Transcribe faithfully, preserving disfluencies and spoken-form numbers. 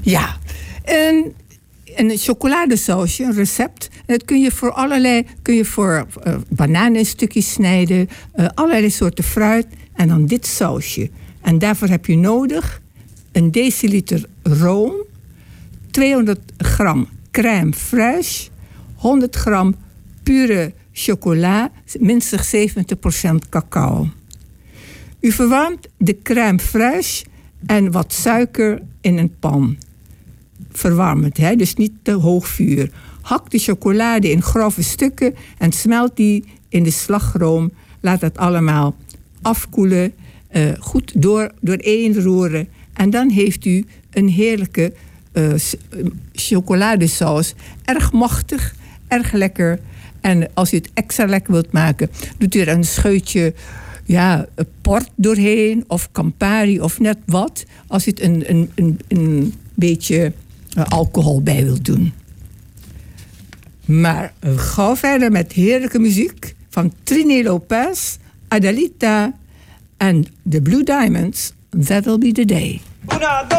Ja, en een chocoladesausje, een recept. Dat kun je voor allerlei, kun je voor uh, bananen in stukjes snijden, uh, allerlei soorten fruit en dan dit sausje. En daarvoor heb je nodig een deciliter room, tweehonderd gram crème fraîche, honderd gram pure chocola, minstens zeventig procent cacao. U verwarmt de crème fraîche en wat suiker in een pan. Verwarm het, hè? Dus niet te hoog vuur. Hak de chocolade in grove stukken en smelt die in de slagroom. Laat dat allemaal afkoelen, uh, goed door, doorheen roeren. En dan heeft u een heerlijke uh, chocoladesaus. Erg machtig, erg lekker. En als u het extra lekker wilt maken, doet u er een scheutje ja, port doorheen of Campari of net wat. Als u het een, een, een, een beetje uh, alcohol bij wilt doen. Maar uh, gauw verder met heerlijke muziek van Trini Lopez, Adelita en The Blue Diamonds. That'll be the day.